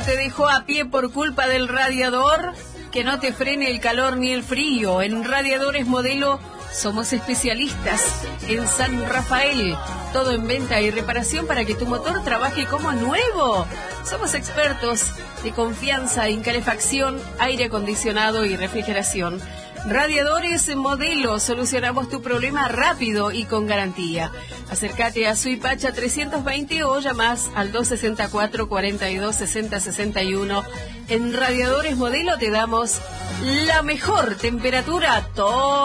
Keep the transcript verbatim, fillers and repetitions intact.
te dejó a pie por culpa del radiador? Que no te frene el calor ni el frío. En Radiadores Modelo somos especialistas. En San Rafael, todo en venta y reparación para que tu motor trabaje como nuevo. Somos expertos de confianza en calefacción, aire acondicionado y refrigeración. Radiadores Modelo, solucionamos tu problema rápido y con garantía. Acércate a Suipacha trescientos veinte o llamás al dos sesenta y cuatro, cuarenta y dos, sesenta, sesenta y uno. En Radiadores Modelo te damos la mejor temperatura todo